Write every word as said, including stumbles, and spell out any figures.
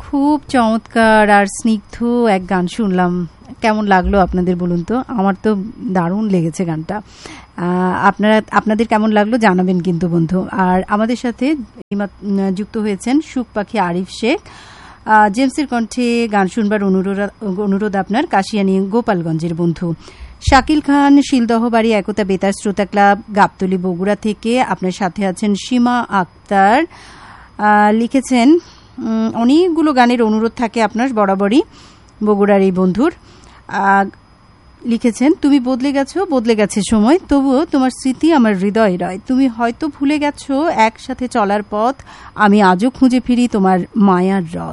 খুব চমৎকার আর স্নিগ্ধ এক গান শুনলাম। কেমন লাগলো আপনাদের বলুন তো? আমার তো দারুণ লেগেছে গানটা। আপনারা আপনাদের কেমন লাগলো জানাবেন কিন্তু বন্ধু। আর আমাদের সাথে যুক্ত হয়েছেন সুখ পাখি আরিফ শেখ। জেমসের কণ্ঠে গান শুনবার অনুরোধ অনুরোধ আপনার কাশিয়ানী গোপালগঞ্জের বন্ধু শাকিল খান, শিলদহবাড়ি একতা বেতার শ্রোতা ক্লাব, গাবতলী, বগুড়া থেকে আপনার সাথে আছেন সীমা আক্তার। লিখেছেন অনেকগুলো গানের অনুরোধ থাকে আপনার বরাবরই বগুড়ার এই বন্ধুর। লিখেছেন তুমি বদলে গেছো, বদলে গেছে সময়, তবুও তোমার স্মৃতি আমার হৃদয় রয়। তুমি হয়তো ভুলে গেছো একসাথে চলার পথ, আমি আজও খুঁজে ফিরি তোমার মায়ার রথ।